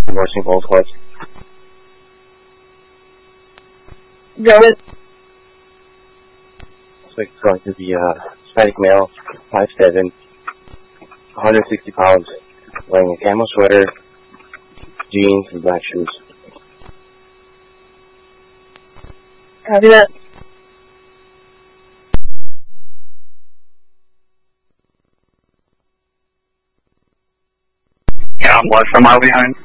Voicing Gold Club. Go with. So it's going to be Hispanic male, 5'7", 160 pounds, wearing a camo sweater, jeans, and black shoes. Copy that. Yeah, what from our behind?